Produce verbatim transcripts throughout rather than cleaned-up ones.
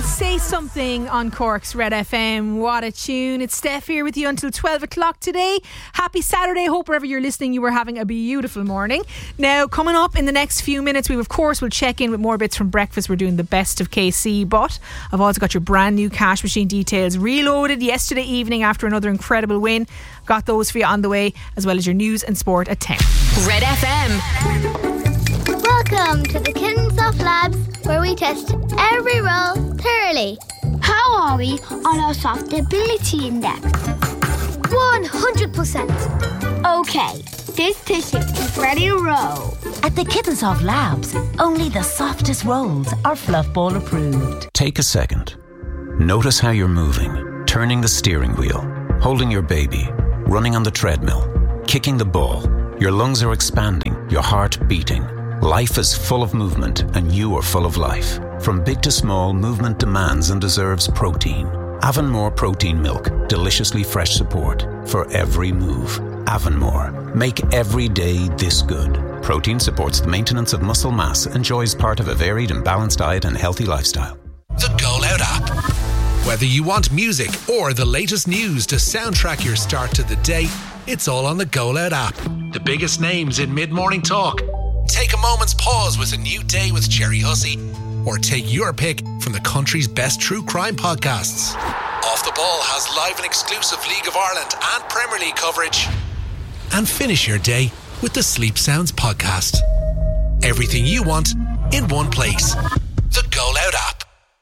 Say Something on Cork's Red F M. What a tune. It's Steph here with you until twelve o'clock today. Happy Saturday. Hope wherever you're listening you were having a beautiful morning. Now, coming up in the next few minutes, we of course will check in with more bits from breakfast. We're doing the best of K C, but I've also got your brand new cash machine details reloaded yesterday evening after another incredible win. Got those for you on the way, as well as your news and sport at ten. Red F M. Welcome to the Kittens of Labs, where we test every role thoroughly. How are we on our soft ability index? one hundred percent. Okay, this tissue is ready to roll. At the Kittens of Labs, only the softest rolls are Fluffball approved. Take a second. Notice how you're moving, turning the steering wheel, holding your baby, running on the treadmill, kicking the ball. Your lungs are expanding, your heart beating. Life is full of movement, and you are full of life. From big to small, movement demands and deserves protein. Avonmore Protein Milk, deliciously fresh support for every move. Avonmore, make every day this good. Protein supports the maintenance of muscle mass, enjoys part of a varied and balanced diet and healthy lifestyle. The Go Loud app. Whether you want music or the latest news to soundtrack your start to the day, it's all on the Go Loud app. The biggest names in mid-morning talk. Take a moment's pause with A New Day with Jerry Hussey, or take your pick from the country's best true crime podcasts. Off the Ball has live and exclusive League of Ireland and Premier League coverage. And finish your day with the Sleep Sounds podcast. Everything you want in one place. The Go Loud app.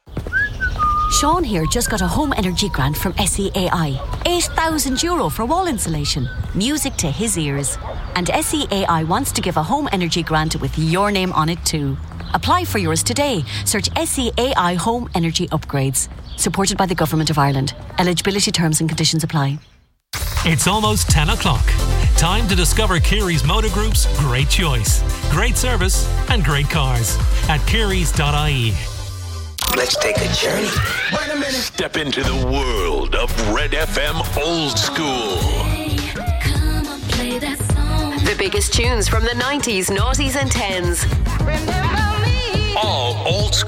Sean here just got a home energy grant from S E A I. eight thousand euro for wall insulation. Music to his ears. And S E A I wants to give a home energy grant with your name on it too. Apply for yours today. Search S E A I Home Energy Upgrades. Supported by the Government of Ireland. Eligibility terms and conditions apply. It's almost ten o'clock. Time to discover Kerry's Motor Group's great choice, great service and great cars at kerrys dot I E. Let's take a journey. Wait a minute. Step into the world of Red F M Old School. Come on, play that song. The biggest tunes from the nineties, noughties and tens. All old school.